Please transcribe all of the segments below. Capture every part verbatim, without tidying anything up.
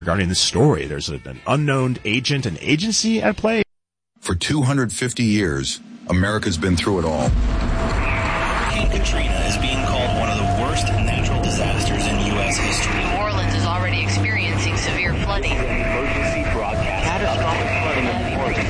Regarding this story, there's a, an unknown agent and agency at play. For two hundred fifty years, America's been through it all. Hurricane Katrina is being called one of the worst natural disasters in U S history. New Orleans is already experiencing severe flooding. Emergency broadcast. Catastrophic flooding in New Orleans.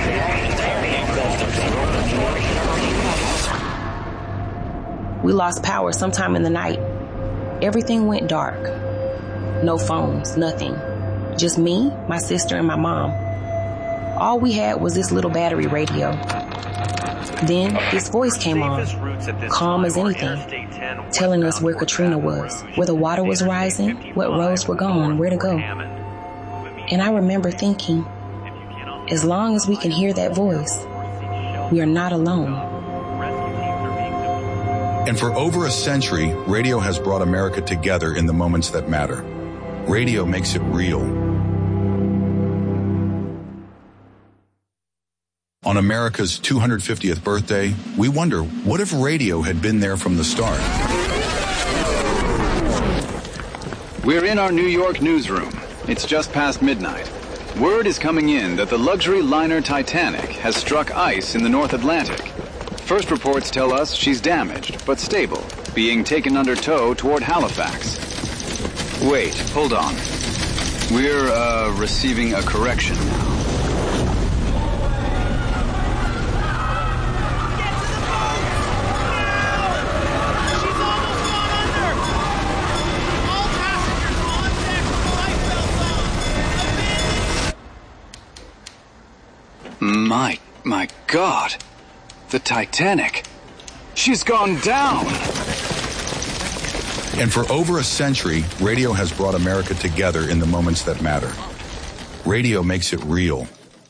We lost power sometime in the night. Everything went dark. No phones, nothing. Just me, my sister, and my mom. All we had was this little battery radio. Then this voice came on, calm as anything, telling us where Katrina was, where the water was rising, what roads were gone, where to go. And I remember thinking, as long as we can hear that voice, we are not alone. And for over a century, radio has brought America together in the moments that matter. Radio makes it real. On America's two hundred fiftieth birthday, we wonder, what if radio had been there from the start? We're in our New York newsroom. It's just past midnight. Word is coming in that the luxury liner Titanic has struck ice in the North Atlantic. First reports tell us she's damaged, but stable, being taken under tow toward Halifax. Wait, hold on. We're, uh, receiving a correction now. My, my God. The Titanic. She's gone down. And for over a century, radio has brought America together in the moments that matter. Radio makes it real.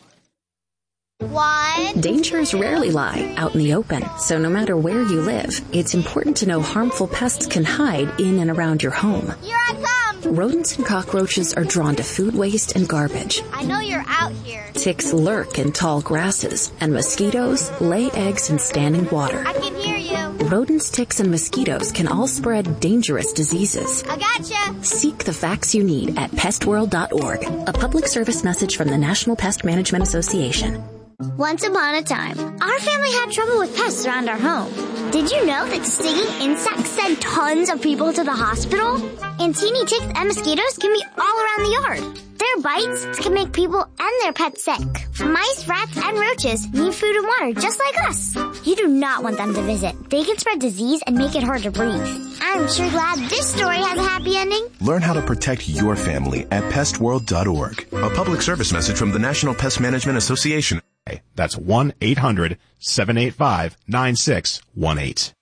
One. Dangers rarely lie out in the open, so no matter where you live, it's important to know harmful pests can hide in and around your home. Here I come. Rodents and cockroaches are drawn to food waste and garbage. I know you're out here. Ticks lurk in tall grasses, and mosquitoes lay eggs in standing water. I can hear you. Rodents, ticks, and mosquitoes can all spread dangerous diseases. I gotcha. Seek the facts you need at pest world dot org. A public service message from the National Pest Management Association. Once upon a time, our family had trouble with pests around our home. Did you know that stinging insects send tons of people to the hospital? And teeny ticks and mosquitoes can be all around the yard. Their bites can make people and their pets sick. Mice, rats, and roaches need food and water just like us. You do not want them to visit. They can spread disease and make it hard to breathe. I'm sure glad this story has a happy ending. Learn how to protect your family at pest world dot org. A public service message from the National Pest Management Association. That's one eight hundred seven eight five nine six one eight.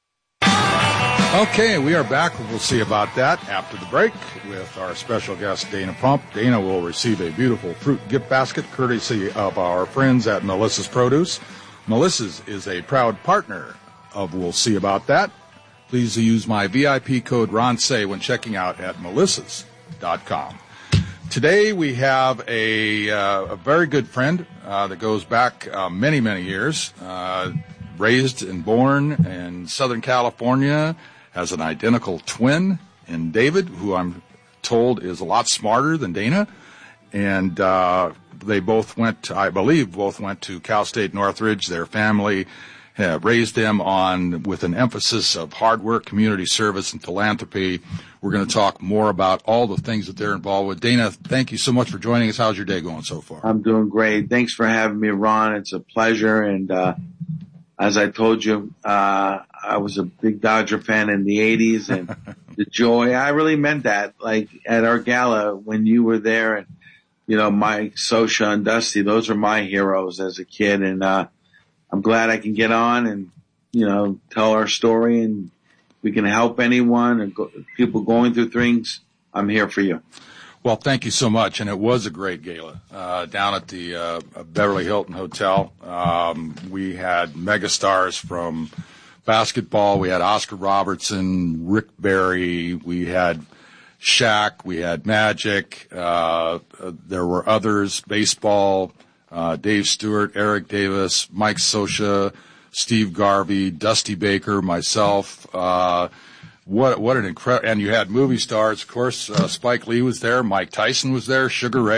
Okay, we are back. We'll see about that after the break with our special guest, Dana Pump. Dana will receive a beautiful fruit gift basket courtesy of our friends at Melissa's Produce. Melissa's is a proud partner of We'll See About That. Please use my V I P code RONSAY when checking out at melissas dot com. Today we have a, uh, a very good friend uh, that goes back uh, many, many years, uh, raised and born in Southern California, has an identical twin in David, who I'm told is a lot smarter than Dana. And uh, they both went, I believe, both went to Cal State Northridge. Their family uh, raised them on with an emphasis of hard work, community service, and philanthropy. We're going to talk more about all the things that they're involved with. Dana, thank you so much for joining us. How's your day going so far? I'm doing great. Thanks for having me, Ron. It's a pleasure. And uh, as I told you, uh, I was a big Dodger fan in the eighties, and the joy, I really meant that. Like at our gala when you were there, and you know, Mike, Sosha, and Dusty, those are my heroes as a kid. And uh, I'm glad I can get on and, you know, tell our story, and we can help anyone and go, people going through things. I'm here for you. Well, thank you so much. And it was a great gala uh, down at the uh, Beverly Hilton Hotel. Um, we had megastars from basketball. We had Oscar Robertson, Rick Barry. We had Shaq. We had Magic. Uh, there were others, baseball, uh, Dave Stewart, Eric Davis, Mike Sosha, Steve Garvey, Dusty Baker, myself. Uh, What what an incredible, and you had movie stars, of course, uh, Spike Lee was there, Mike Tyson was there, Sugar Ray